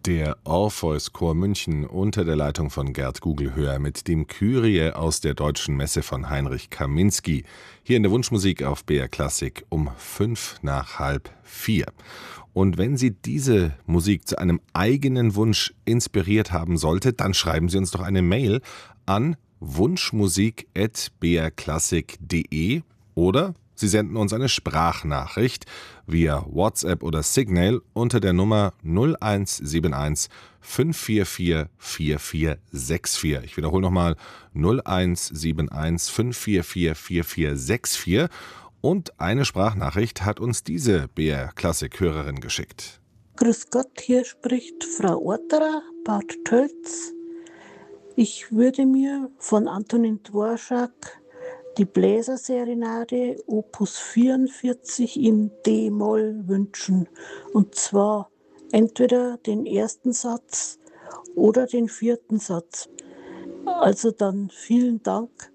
Der Orpheus-Chor München unter der Leitung von Gerd Gugelhöher mit dem Kyrie aus der Deutschen Messe von Heinrich Kaminski. Hier in der Wunschmusik auf BR Klassik um 3:05. Und wenn Sie diese Musik zu einem eigenen Wunsch inspiriert haben sollte, dann schreiben Sie uns doch eine Mail an wunschmusik@brklassik.de oder Sie senden uns eine Sprachnachricht via WhatsApp oder Signal unter der Nummer 0171 544 4464. Ich wiederhole nochmal 0171 544 4464. Und eine Sprachnachricht hat uns diese BR-Klassik-Hörerin geschickt. Grüß Gott, hier spricht Frau Orterer, Bad Tölz. Ich würde mir von Antonin Dvorak die Bläserserenade Opus 44 in D-Moll wünschen. Und zwar entweder den ersten Satz oder den vierten Satz. Also dann vielen Dank